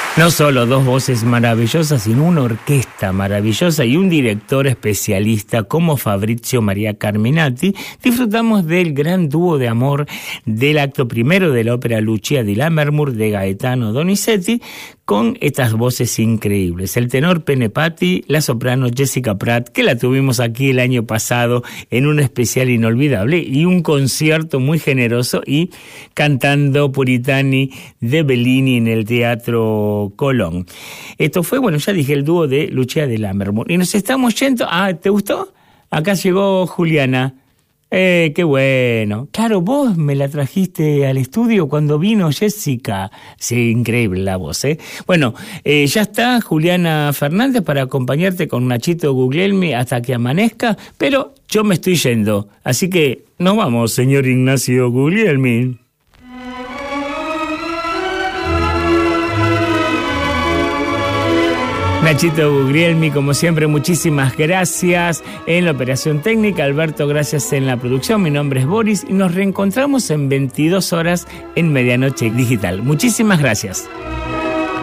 No solo dos voces maravillosas, sino una orquesta maravillosa y un director especialista como Fabrizio Maria Carminati. Disfrutamos del gran dúo de amor del acto primero de la ópera Lucia di Lammermoor de Gaetano Donizetti, con estas voces increíbles. El tenor Pene Patti, la soprano Jessica Pratt, que la tuvimos aquí el año pasado en un especial inolvidable y un concierto muy generoso, y cantando Puritani de Bellini en el Teatro Colón. Esto fue, bueno, ya dije, el dúo de Lucia di Lammermoor. Y nos estamos yendo. ¿Te gustó? Acá llegó Juliana. Qué bueno. Claro, vos me la trajiste al estudio cuando vino Jessica. Sí, increíble la voz, ¿eh? Bueno, ya está Juliana Fernández para acompañarte con Nachito Guglielmi hasta que amanezca, pero yo me estoy yendo. Así que nos vamos, señor Ignacio Guglielmi. Nachito Guglielmi, como siempre, muchísimas gracias en la operación técnica. Alberto, gracias en la producción. Mi nombre es Boris y nos reencontramos en 22 horas en Medianoche Digital. Muchísimas gracias.